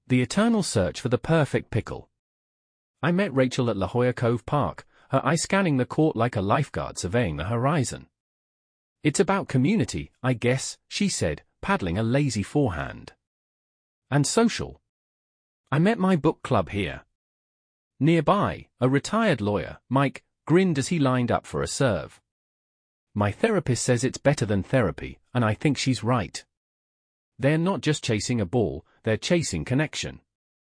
The eternal search for the perfect pickle. I met Rachel at La Jolla Cove Park, her eye scanning the court like a lifeguard surveying the horizon. "It's about community, I guess," she said, paddling a lazy forehand. "And social. I met my book club here." Nearby, a retired lawyer, Mike, grinned as he lined up for a serve. "My therapist says it's better than therapy, and I think she's right. They're not just chasing a ball, they're chasing connection."